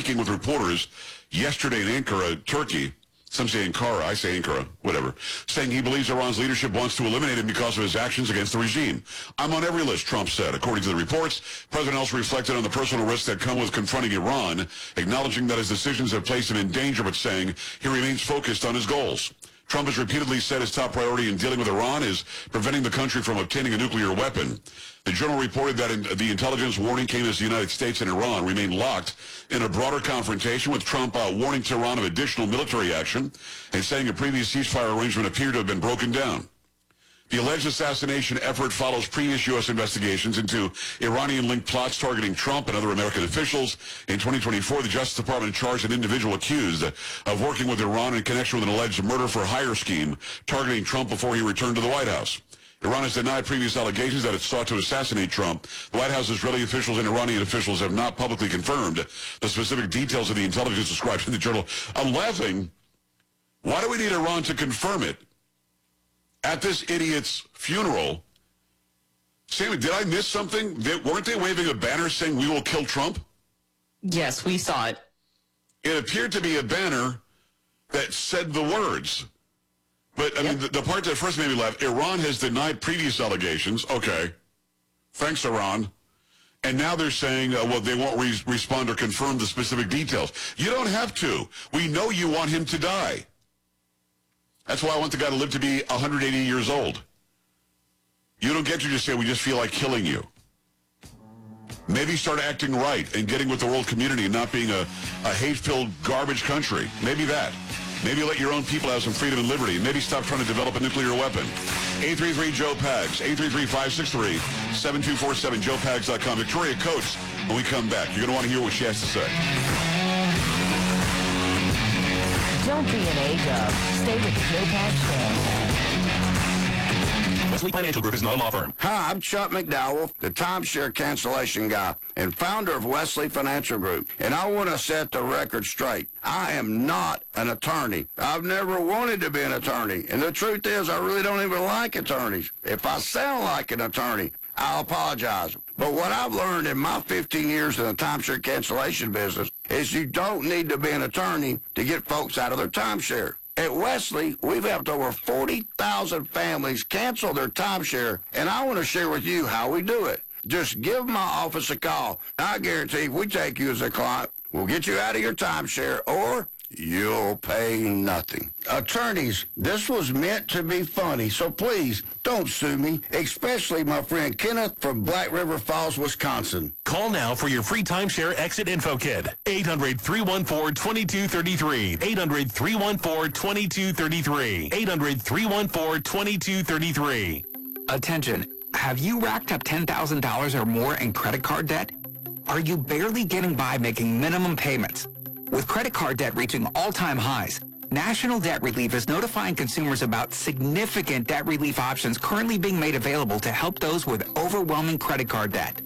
speaking with reporters yesterday in Ankara, Turkey. Some say Ankara, I say Ankara, whatever, saying he believes Iran's leadership wants to eliminate him because of his actions against the regime. I'm on every list, Trump said. According to the reports, President also reflected on the personal risks that come with confronting Iran, acknowledging that his decisions have placed him in danger, but saying he remains focused on his goals. Trump has repeatedly said his top priority in dealing with Iran is preventing the country from obtaining a nuclear weapon. The Journal reported that the intelligence warning came as the United States and Iran remain locked in a broader confrontation, with Trump warning Tehran of additional military action and saying a previous ceasefire arrangement appeared to have been broken down. The alleged assassination effort follows previous U.S. investigations into Iranian-linked plots targeting Trump and other American officials. In 2024, the Justice Department charged an individual accused of working with Iran in connection with an alleged murder-for-hire scheme targeting Trump before he returned to the White House. Iran has denied previous allegations that it sought to assassinate Trump. The White House, Israeli officials, and Iranian officials have not publicly confirmed the specific details of the intelligence described in the journal. I'm laughing. Why do we need Iran to confirm it? At this idiot's funeral, Sammy, did I miss something? Weren't they waving a banner saying we will kill Trump? Yes, we saw it. It appeared to be a banner that said the words. But, I mean, the part that first made me laugh, Iran has denied previous allegations. Okay. Thanks, Iran. And now they're saying, well, they won't respond or confirm the specific details. You don't have to. We know you want him to die. That's why I want the guy to live to be 180 years old. You don't get to just say, we just feel like killing you. Maybe start acting right and getting with the world community and not being a hate-filled garbage country. Maybe that. Maybe let your own people have some freedom and liberty. Maybe stop trying to develop a nuclear weapon. 833-JOE-PAGS, 833-563-7247, joepags.com. Victoria Coates, when we come back, you're going to want to hear what she has to say. Don't be an A-dub. Stay with the Joe Pags Show. Wesley Financial Group is not a law firm. Hi, I'm Chuck McDowell, the timeshare cancellation guy and founder of Wesley Financial Group. And I want to set the record straight. I am not an attorney. I've never wanted to be an attorney. And the truth is, I really don't even like attorneys. If I sound like an attorney, I'll apologize. But what I've learned in my 15 years in the timeshare cancellation business is you don't need to be an attorney to get folks out of their timeshare. At Wesley, we've helped over 40,000 families cancel their timeshare, and I want to share with you how we do it. Just give my office a call. I guarantee if we take you as a client, we'll get you out of your timeshare, or you'll pay nothing. Attorneys, this was meant to be funny, so please don't sue me, especially my friend Kenneth from Black River Falls, Wisconsin. Call now for your free timeshare exit info kit. 800-314-2233. 800-314-2233. 800-314-2233. Attention. Have you racked up $10,000 or more in credit card debt? Are you barely getting by making minimum payments? With credit card debt reaching all-time highs, National Debt Relief is notifying consumers about significant debt relief options currently being made available to help those with overwhelming credit card debt.